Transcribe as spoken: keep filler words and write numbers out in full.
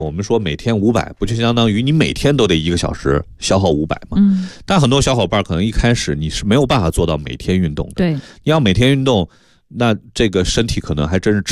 我们说每天五百，不就相当于你每天都得一个小时消耗五百吗？ 嗯， 但很多小伙伴可能一开始你是没有办法做到每天运动的。 对， 你要每天运动，那这个身体可能还真是